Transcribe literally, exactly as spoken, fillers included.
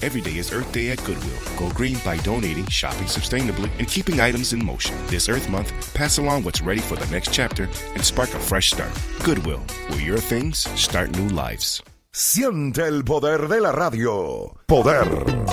Every day is Earth Day at Goodwill. Go green by donating, shopping sustainably, and keeping items in motion. This Earth Month, pass along what's ready for the next chapter and spark a fresh start. Goodwill, where your things start new lives. Siente el poder de la radio. Poder